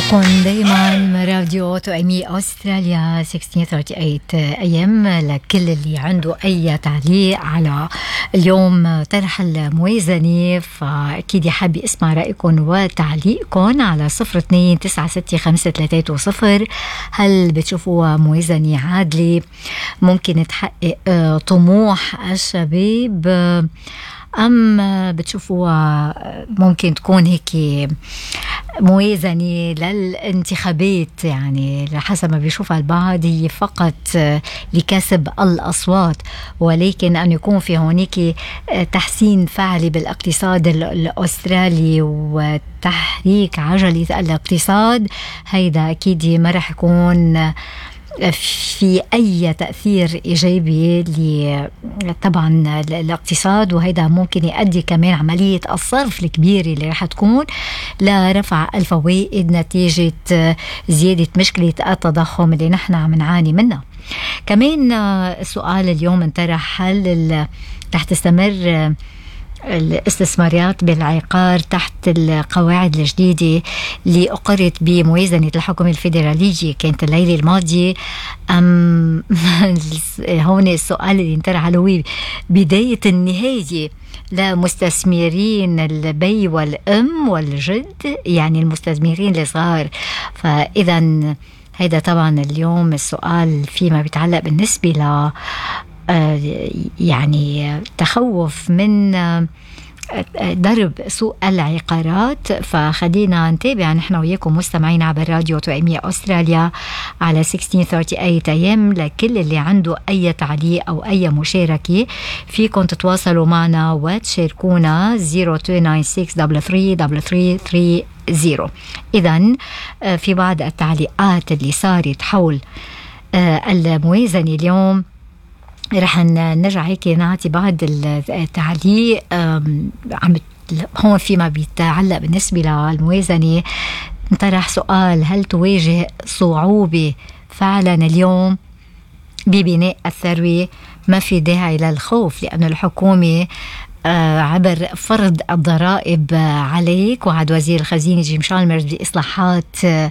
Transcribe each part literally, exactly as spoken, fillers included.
معكم دايما راديو توأمي أستراليا ستة عشر ثلاثة وثلاثين أيام. لكل اللي عنده أي تعليق على اليوم طرح الموازنة فأكيد يحب يسمع رأيكم وتعليقكم على صفر اثنين تسعة ستة خمسة ثلاثة صفر. هل بتشوفوا موازنة عادلة ممكن تحقق طموح الشباب أم بتشوفوا ممكن تكون هيك موازنة للانتخابات، يعني حسب ما بيشوفها البعض هي فقط لكسب الأصوات، ولكن أن يكون في هونيك تحسين فعلي بالاقتصاد الأسترالي وتحريك عجلة الاقتصاد، هيدا أكيد ما رح يكون في أي تأثير إيجابي طبعا الاقتصاد، وهذا ممكن يؤدي كمان عملية الصرف الكبيرة اللي رح تكون لرفع الفوائد نتيجة زيادة مشكلة التضخم اللي نحن عم نعاني منها. كمان سؤال اليوم انطرح، هل رح تستمر الاستثمارات بالعقار تحت القواعد الجديدة اللي أقرت بموازنة الحكومة الفيدرالية كانت الليلة الماضية، أم هون السؤال اللي انطرح هو بداية النهاية لمستثمرين البي والأم والجد، يعني المستثمرين الصغار؟ فإذا هيدا طبعا اليوم السؤال فيما بيتعلق بالنسبة ل يعني تخوف من ضرب سوق العقارات. فخلينا نتابع نحن وياكم مستمعين عبر راديو توأمية أستراليا على ستة عشر ثلاثة وثلاثين أيام. لكل اللي عنده أي تعليق أو أي مشاركة فيكم تتواصلوا معنا وتشاركونا صفر اثنين تسعة ستة ثلاثة ثلاثة ثلاثة ثلاثة صفر. إذن في بعض التعليقات اللي صارت حول الموازنة اليوم رح نرجع هيك نعطي بعض التعليق. عم هون فيما بيتعلق بالنسبة للموازنة انطرح سؤال، هل تواجه صعوبة فعلا اليوم ببناء الثروة؟ ما في داعي للخوف لأن الحكومة عبر فرض الضرائب عليك وعد وزير الخزينة جيم شالمرز بإصلاحات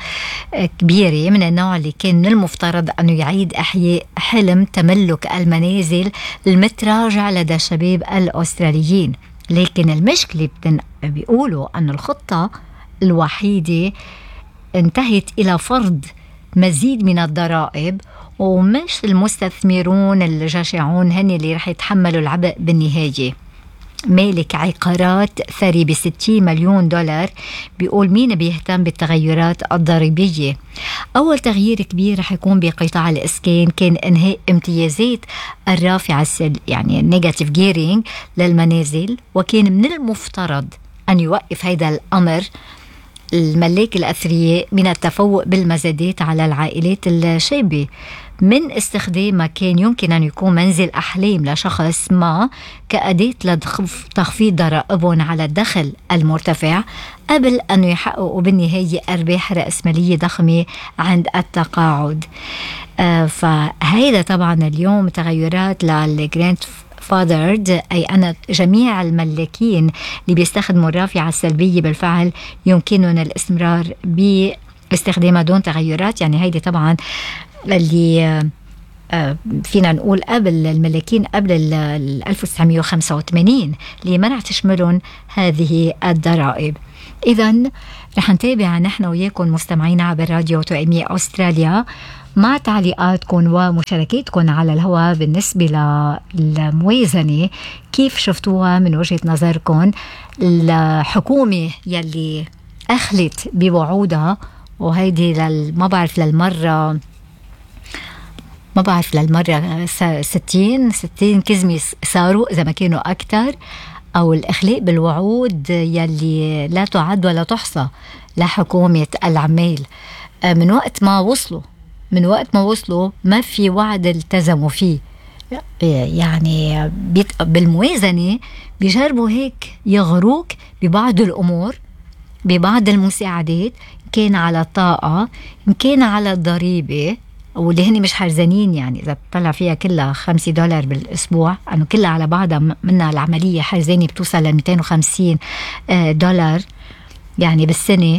كبيرة من النوع اللي كان من المفترض أنه يعيد إحياء حلم تملك المنازل المتراجع لدى الشباب الأستراليين. لكن المشكلة بيقولوا أن الخطة الوحيدة انتهت إلى فرض مزيد من الضرائب، ومش المستثمرون الجشعون هن اللي رح يتحملوا العبء بالنهاية. مالك عقارات ثري بستين مليون دولار بيقول مين بيهتم بالتغيرات الضريبية؟ أول تغيير كبير رح يكون بقطاع الإسكان كان إنهاء امتيازات الرافعة السل يعني النيجاتيف جيرينج للمنازل، وكان من المفترض أن يوقف هذا الأمر الملاك الأثرياء من التفوق بالمزادات على العائلات الشابة من استخدام ما كان يمكن أن يكون منزل أحلام لشخص ما كأداة لتخفيض ضرائبهم على الدخل المرتفع قبل أن يحققوا بالنهاية أرباح رأسمالية ضخمة عند التقاعد. آه فهذا طبعا اليوم تغيرات للجراند فاذرد، أي أن جميع الملاكين اللي بيستخدموا الرافعة السلبية بالفعل يمكنهم الاستمرار باستخدامها دون تغيرات. يعني هيدي طبعا اللي فينا نقول قبل الملاكين قبل ال ألف وتسعمية وخمسة وثمانين اللي منع تشملهم هذه الضرائب. إذن رح نتابع نحن وياكم مستمعين عبر راديو توأمية أستراليا مع تعليقاتكم ومشاركاتكم على الهواء بالنسبة للموازنة. كيف شفتوها من وجهة نظركم؟ الحكومة يلي أخلت بوعودها، وهيدي ما بعرف للمرة ما بعرف للمرة ستين ستين كزمة صاروا إذا ما كانوا أكتر، أو الإخلاء بالوعود يلي لا تعد ولا تحصى لحكومة العمال من وقت ما وصلوا من وقت ما وصلوا ما في وعد التزموا فيه. يعني بالموازنة بيجربوا هيك يغروك ببعض الأمور، ببعض المساعدات، كان على الطاقة، كان على الضريبة، واللي هني مش حرزانين. يعني إذا بتطلع فيها كلها خمسة دولار بالأسبوع، أنه كلها على بعضها منها العملية حرزاني بتوصل ل مئتين وخمسين دولار يعني بالسنة.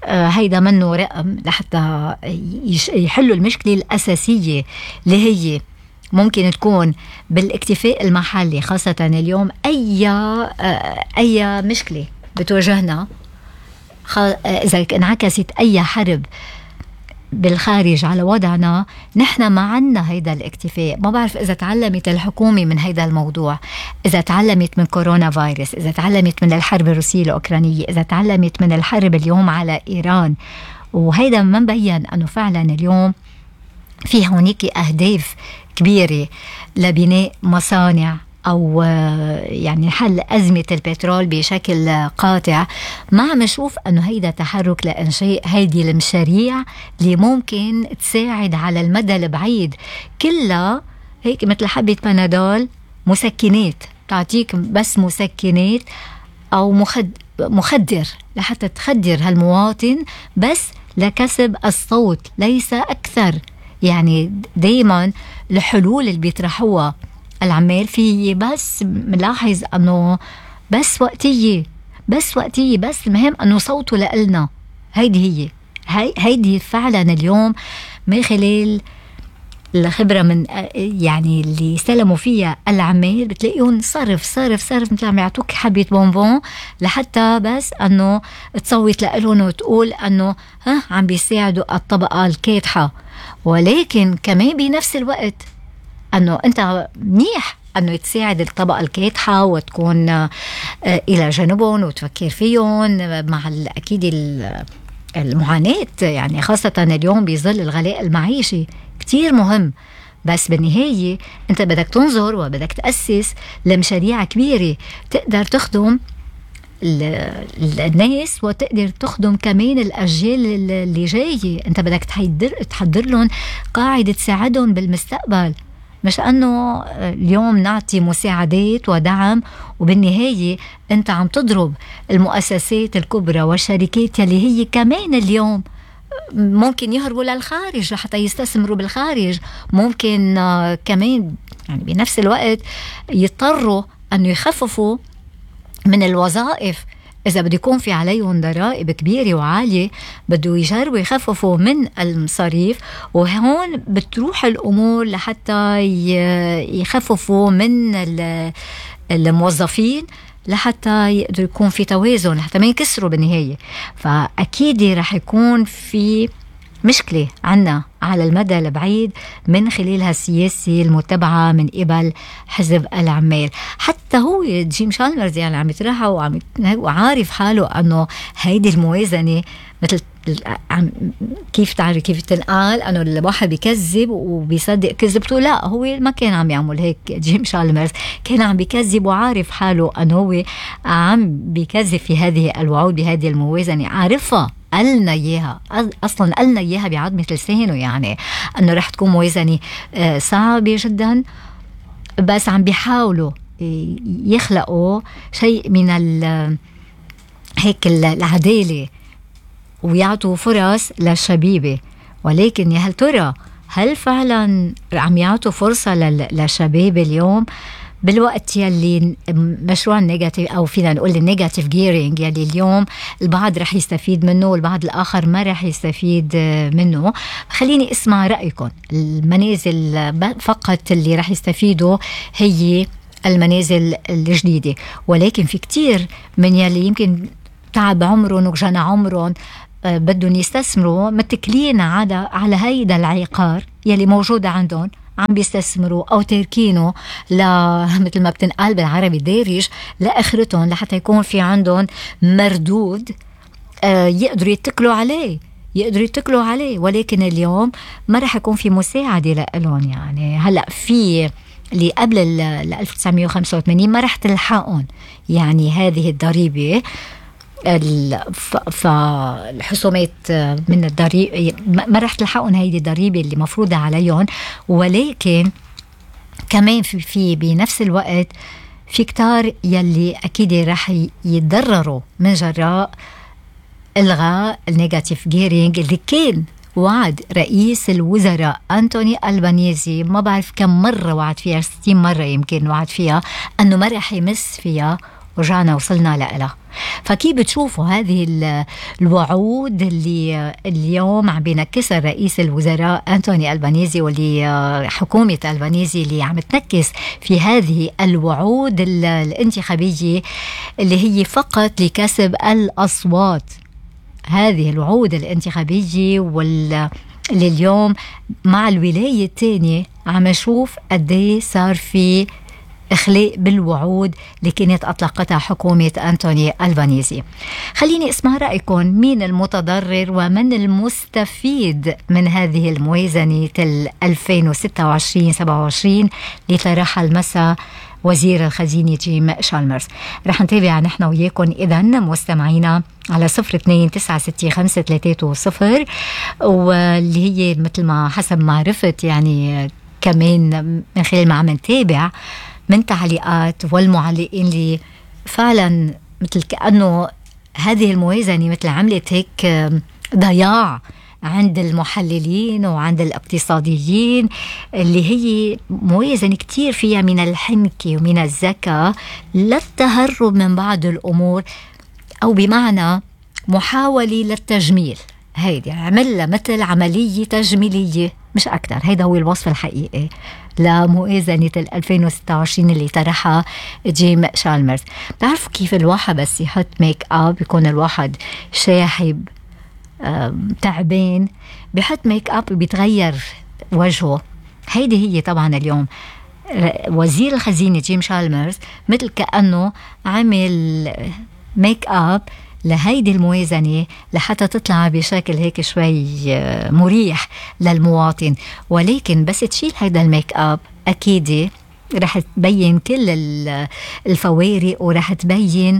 آه هيدا منه رقم لحتى يحلوا المشكلة الأساسية اللي هي ممكن تكون بالاكتفاء المحلي. خاصة اليوم أي آه أي مشكلة بتواجهنا إذا انعكست أي حرب بالخارج على وضعنا، نحن ما عنا هيدا الاكتفاء. ما بعرف إذا تعلمت الحكومة من هيدا الموضوع، إذا تعلمت من كورونا فيروس، إذا تعلمت من الحرب الروسية الأوكرانية، إذا تعلمت من الحرب اليوم على إيران. وهيدا ما مبين أنه فعلا اليوم في هونيك أهداف كبيرة لبناء مصانع أو يعني حل أزمة البترول بشكل قاطع. ما عم نشوف أنه هيدا تحرك لإنشاء هيدي المشاريع اللي ممكن تساعد على المدى البعيد. كلها هيك مثل حبة بنادول، مسكنات، تعطيك بس مسكنات أو مخد مخدر لحتى تخدر هالمواطن بس لكسب الصوت ليس أكثر. يعني دايما الحلول اللي بيطرحوها العمال في بس ملاحظ أنه بس وقتية بس وقتية بس المهم أنه صوته لقلنا. هيدي هي هي هيدي فعلا اليوم من خلال الخبرة من يعني اللي استلموا فيها العمال بتلاقيهم صرف صرف صرف مثل عم يعطوك حبة بونبون لحتى بس أنه تصوت لقلهم وتقول أنه ها عم بيساعدوا الطبقة الكادحة. ولكن كمان بنفس الوقت أنه أنت منيح أنه تساعد الطبقة الكادحة وتكون إلى جنبهم وتفكر فيهم مع أكيد المعاناة، يعني خاصة اليوم بظل الغلاء المعيشي كتير مهم. بس بالنهاية أنت بدك تنظر وبدك تأسس لمشاريع كبيرة تقدر تخدم الناس وتقدر تخدم كمان الأجيال اللي جاية. أنت بدك تحضر, تحضر لهم قاعدة تساعدهم بالمستقبل، مش أنه اليوم نعطي مساعدات ودعم وبالنهاية أنت عم تضرب المؤسسات الكبرى والشركات اللي هي كمان اليوم ممكن يهربوا للخارج لحتى يستثمروا بالخارج. ممكن كمان يعني بنفس الوقت يضطروا أنه يخففوا من الوظائف إذا بده يكون في عليهم ضرائب كبيرة وعالية، بده يجربوا يخففوا من المصاريف. وهون بتروح الأمور لحتى يخففوا من الموظفين لحتى يقدروا يكون في توازن لحتى ما يكسروا بالنهاية. فأكيد رح يكون في مشكلة عنا على المدى البعيد من خلال هالسياسة المتبعة من قبل حزب العمال. حتى هو جيم شالمرز يعني عم يترحى وعم وعارف حاله أنه هيدي الموازنة مثل كيف تعرف كيف تنقال أنه الواحد بيكذب وبيصدق كذبته. لا، هو ما كان عم يعمل هيك. جيم شالمرز كان عم بيكذب وعارف حاله أنه هو عم بيكذب في هذه الوعود بهذه الموازنة. عارفها، قلنا إياها أصلا، قلنا إياها بعظمة لسانه يعني أنه رح تكون موازنة صعبة جدا. بس عم بيحاولوا يخلقوا شيء من هيك العدالة ويعطوا فرص للشبيبة. ولكن يا هل ترى هل فعلا عم يعطوا فرصة للشباب اليوم بالوقت يلي مشروع النيجاتيف أو فينا نقول النيجاتيف جيرينج يلي اليوم البعض رح يستفيد منه والبعض الآخر ما رح يستفيد منه؟ خليني اسمع رأيكم. المنازل فقط اللي رح يستفيدوا هي المنازل الجديدة، ولكن في كتير من يلي يمكن تعب عمرهم وجنى عمرهم بدهم يستثمروا متكلين على على هيدا العقار يلي موجودة عندهم، عم بيستثمروا أو تركينه ل مثل ما بتنقال بالعربي دارج لآخرتهم لحتى يكون في عندهم مردود آه يقدروا يتكلوا عليه يقدروا يتكلوا عليه. ولكن اليوم ما رح يكون في مساعدة لهم. يعني هلأ في اللي قبل ال ألف وتسعمية وخمسة وثمانين ما رح تلحقهم يعني هذه الضريبة، فالحسومات من الضريبة ما رح تلحقون هيدي الضريبة اللي مفروضة عليهم. ولكن كمان في, في بنفس الوقت في كتار يلي أكيد رح يتضرروا من جراء إلغاء النيجاتيف جيرينج اللي كان وعد رئيس الوزراء أنتوني ألبانيزي ما بعرف كم مرة وعد فيها، ستين مرة يمكن وعد فيها أنه ما رح يمس فيها، ورجعنا وصلنا لها. فكيف بتشوفوا هذه الوعود اللي اليوم عم بينكسها رئيس الوزراء أنتوني ألبانيزي، واللي حكومة ألبانيزي اللي عم تنكس في هذه الوعود الانتخابية اللي هي فقط لكسب الأصوات. هذه الوعود الانتخابية وال اللي اليوم مع الولاية الثانية عم نشوف قديه صار في إخلاء بالوعود اللي كانت أطلقتها حكومة أنتوني ألبانيزي. خليني اسمع رأيكم، مين المتضرر ومن المستفيد من هذه الموازنة ألفين وستة وعشرين سبعة وعشرين اللي طرحها المساء وزير الخزينة جيم شالمرز؟ رح نتابع نحن وياكم إذن مستمعينا على صفر اثنين تسعة ستة خمسة ثلاثة صفر، واللي هي مثل ما حسب ما عرفت يعني كمان من خلال ما عم نتابع من تعليقات والمعلقين اللي فعلا مثل كأنه هذه الموازنة مثل عملت هيك ضياع عند المحللين وعند الاقتصاديين، اللي هي موازنة كتير فيها من الحنكة ومن الذكاء للتهرب من بعض الأمور، أو بمعنى محاولة للتجميل. هيدي عملها مثل عملية تجميلية مش أكتر. هيدا هو الوصف الحقيقي لموازنة ألفين وستة وعشرين اللي طرحها جيم شالمرز. بتعرفوا كيف الواحد بس يحط ميك اب يكون الواحد شاحب تعبان، بيحط ميك اب بيتغير وجهه. هيدي هي طبعا اليوم وزير الخزينة جيم شالمرز مثل كأنه عمل ميك اب لهيدي الموازنة لحتى تطلع بشكل هيك شوي مريح للمواطن. ولكن بس تشيل هيدا الميك اب أكيد رح تبين كل الفوارق ورح تبين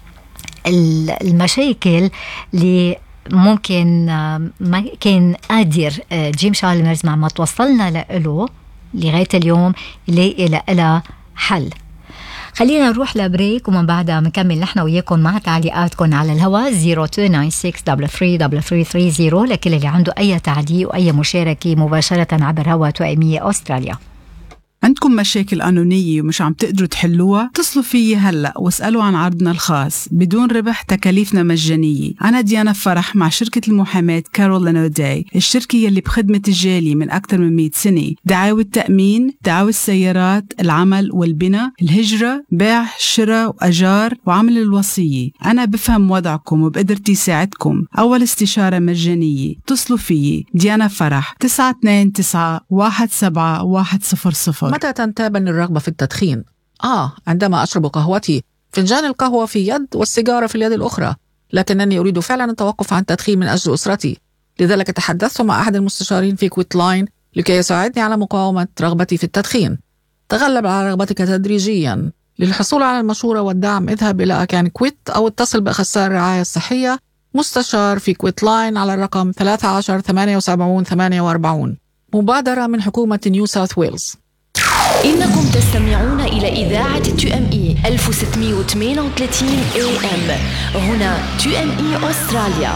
المشاكل اللي ممكن ما كان قادر جيم شالمرز مع ما توصلنا له لغاية اليوم يلاقي لها حل. خلينا نروح لبريك ومن بعدها منكمل نحن وياكم مع تعليقاتكم على الهواء صفر اثنين تسعة ستة ثلاثة ثلاثة ثلاثة ثلاثة صفر لكل اللي عنده أي تعليق وأي مشاركة مباشرة عبر هواء توأمية أستراليا. عندكم مشاكل قانونية ومش عم تقدروا تحلوها؟ اتصلوا فيي هلأ واسألوا عن عرضنا الخاص بدون ربح، تكاليفنا مجانية. أنا ديانا فرح مع شركة المحاماة كارول أوداي، الشركة يلي بخدمة الجالية من أكثر من مئة سنة. دعاوى التأمين، دعاوى السيارات، العمل والبناء، الهجرة، بيع، شراء وأجار وعمل الوصية. أنا بفهم وضعكم وبقدرتي ساعدكم. أول استشارة مجانية. اتصلوا فيي ديانا فرح تسعة اثنين تسعة واحد سبعة واحد صفر صفر. متى تنتابني الرغبة في التدخين؟ آه عندما أشرب قهوتي، فنجان القهوة في يد والسيجارة في اليد الأخرى، لكنني أريد فعلا التوقف عن التدخين من أجل أسرتي. لذلك تحدثت مع أحد المستشارين في كويت لاين لكي يساعدني على مقاومة رغبتي في التدخين. تغلب على رغبتك تدريجيا. للحصول على المشورة والدعم اذهب إلى أكان كويت أو اتصل بأخصائي الرعاية الصحية مستشار في كويت لاين على الرقم ثلاثة عشر ثمانية وسبعين ثمانية وأربعين. مبادرة من حكومة نيو ساوث ويلز. إنكم تستمعون إلى إذاعة تي إم إي ألف وستمئة وثمانية وثلاثين إيه إم. هنا تي إم إي أستراليا.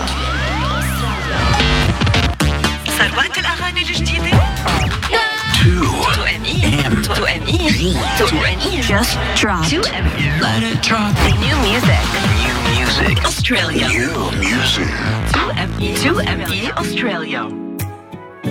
ثروات الأغاني الجديدة. تو إم إي تو إم إي تو إم إي just drop. تو إم إي let it drop. New music. New music. Australia. New music. تو إم إي تو إم إي Australia.